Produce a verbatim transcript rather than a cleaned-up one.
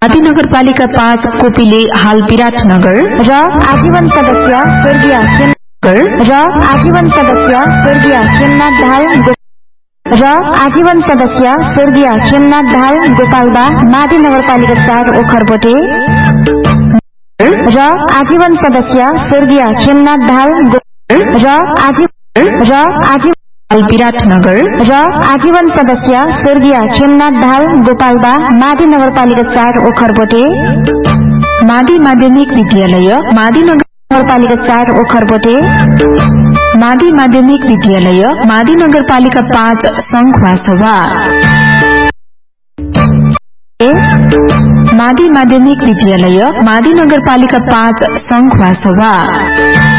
माडी नगरपालिका पाँच कोपिले हाल विराटनगर र आजीवन सदस्य स्वर्गीय र आजीवन सदस्य स्वर्गीय खेमनाथ ढाल र आजीवन सदस्य स्वर्गीय खेमनाथ ढाल गोपालबा माडी नगरपालिका चार ओखरबोटे र आजीवन सदस्य स्वर्गीय खेमनाथ ढाल र आजीवन र आजीवन विराटनगर र आजीवन सदस्य स्वर्गीय खेमनाथ ढाल गोपालबा माडी नगरपालिका चार ओखरबोटे माडी माध्यमिक विद्यालय माडी नगरपालिका चार ओखरबोटे माडी माध्यमिक विद्यालय माडी नगरपालिका पाँच संखुवासभा माडी माध्यमिक विद्यालय माडी नगरपालिका पाँच संखुवासभा